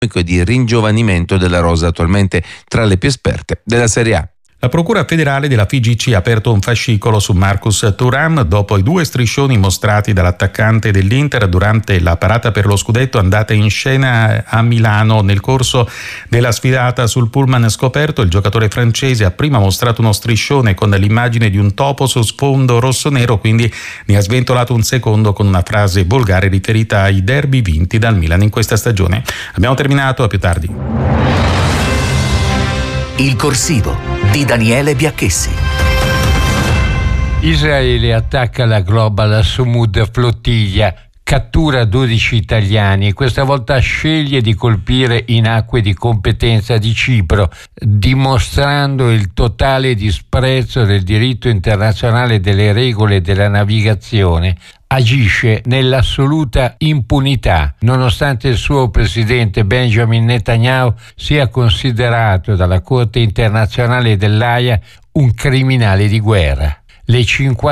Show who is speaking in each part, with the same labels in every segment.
Speaker 1: di ringiovanimento della rosa, attualmente tra le più esperte della Serie A.
Speaker 2: La Procura federale della FIGC ha aperto un fascicolo su Marcus Thuram dopo i 2 striscioni mostrati dall'attaccante dell'Inter durante la parata per lo scudetto andata in scena a Milano. Nel corso della sfilata sul pullman scoperto, il giocatore francese ha prima mostrato uno striscione con l'immagine di un topo su sfondo rosso-nero, quindi ne ha sventolato un secondo con una frase volgare riferita ai derby vinti dal Milan in questa stagione. Abbiamo terminato, a più tardi.
Speaker 3: Il corsivo di Daniele Biacchessi.
Speaker 4: Israele attacca la Global Sumud Flottiglia, cattura 12 italiani e questa volta sceglie di colpire in acque di competenza di Cipro, dimostrando il totale disprezzo del diritto internazionale delle regole della navigazione. Agisce nell'assoluta impunità, nonostante il suo presidente Benjamin Netanyahu sia considerato dalla Corte internazionale dell'Aia un criminale di guerra. Le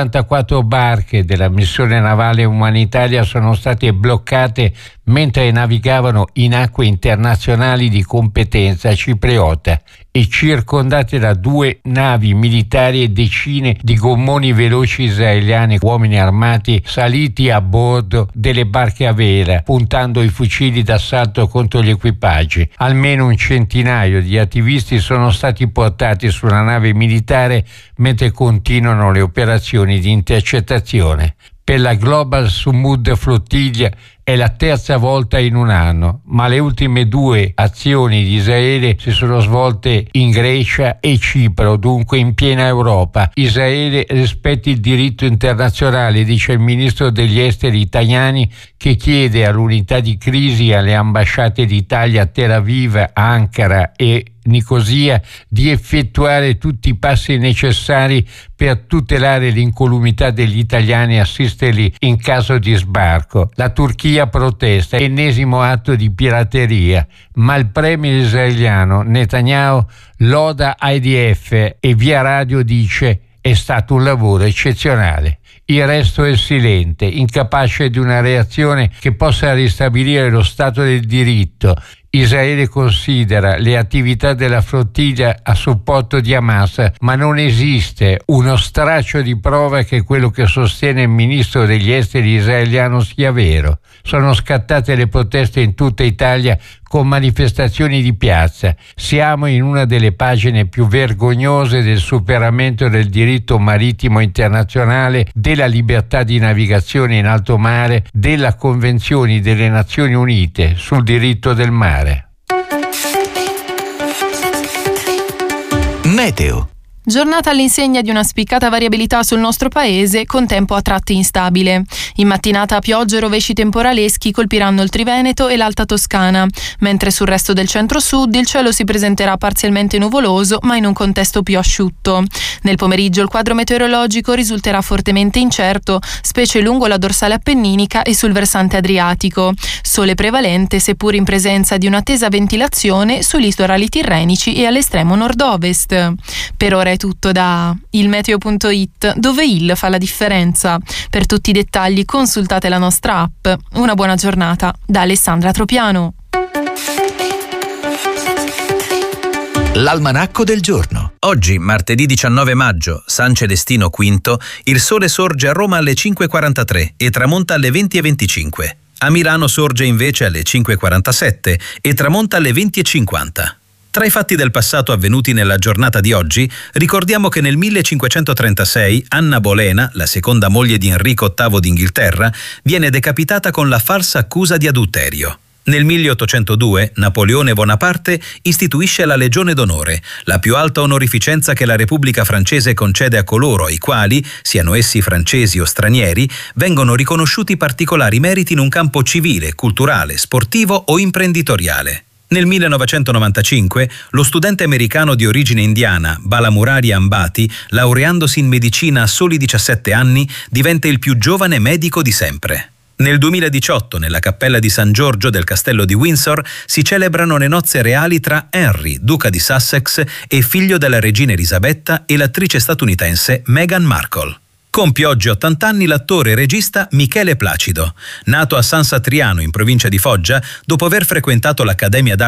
Speaker 4: 54 barche della missione navale umanitaria sono state bloccate mentre navigavano in acque internazionali di competenza cipriota e circondate da 2 navi militari e decine di gommoni veloci israeliani, uomini armati saliti a bordo delle barche a vela, puntando i fucili d'assalto contro gli equipaggi. Almeno un centinaio di attivisti sono stati portati su una nave militare mentre continuano le operazioni di intercettazione. Per la Global Sumud Flottiglia è la terza volta in un anno, ma le ultime 2 azioni di Israele si sono svolte in Grecia e Cipro, dunque in piena Europa. Israele rispetti il diritto internazionale, dice il ministro degli esteri Tajani, che chiede all'unità di crisi alle ambasciate d'Italia a Tel Aviv, Ankara e Nicosia di effettuare tutti i passi necessari per tutelare l'incolumità degli italiani e assisterli in caso di sbarco. La Turchia protesta, ennesimo atto di pirateria, ma il premier israeliano Netanyahu loda IDF e via radio dice: è stato un lavoro eccezionale. Il resto è silente, incapace di una reazione che possa ristabilire lo Stato del diritto. Israele considera le attività della flottiglia a supporto di Hamas, ma non esiste uno straccio di prova che quello che sostiene il ministro degli esteri israeliano sia vero. Sono scattate le proteste in tutta Italia con manifestazioni di piazza. Siamo in una delle pagine più vergognose del superamento del diritto marittimo internazionale, della libertà di navigazione in alto mare, della Convenzione delle Nazioni Unite sul diritto del mare.
Speaker 3: Meteo.
Speaker 5: Giornata all'insegna di una spiccata variabilità sul nostro paese, con tempo a tratti instabile. In mattinata piogge e rovesci temporaleschi colpiranno il Triveneto e l'Alta Toscana, mentre sul resto del centro-sud il cielo si presenterà parzialmente nuvoloso, ma in un contesto più asciutto. Nel pomeriggio il quadro meteorologico risulterà fortemente incerto, specie lungo la dorsale appenninica e sul versante adriatico. Sole prevalente, seppur in presenza di una tesa ventilazione sui litorali tirrenici e all'estremo nord-ovest. Per ora è tutto da ilmeteo.it, dove il fa la differenza. Per tutti i dettagli consultate la nostra app. Una buona giornata da Alessandra Tropiano.
Speaker 3: L'almanacco del giorno.
Speaker 6: Oggi, martedì 19 maggio, San Celestino V, il sole sorge a Roma alle 5:43 e tramonta alle 20:25. A Milano sorge invece alle 5:47 e tramonta alle 20:50. Tra i fatti del passato avvenuti nella giornata di oggi, ricordiamo che nel 1536 Anna Bolena, la seconda moglie di Enrico VIII d'Inghilterra, viene decapitata con la falsa accusa di adulterio. Nel 1802 Napoleone Bonaparte istituisce la Legione d'Onore, la più alta onorificenza che la Repubblica francese concede a coloro ai quali, siano essi francesi o stranieri, vengono riconosciuti particolari meriti in un campo civile, culturale, sportivo o imprenditoriale. Nel 1995 lo studente americano di origine indiana Bala Murari Ambati, laureandosi in medicina a soli 17 anni, diventa il più giovane medico di sempre. Nel 2018, nella cappella di San Giorgio del castello di Windsor, si celebrano le nozze reali tra Henry, duca di Sussex e figlio della regina Elisabetta, e l'attrice statunitense Meghan Markle. Compie oggi 80 anni l'attore e regista Michele Placido. Nato a San Satriano, in provincia di Foggia, dopo aver frequentato l'Accademia d'Arte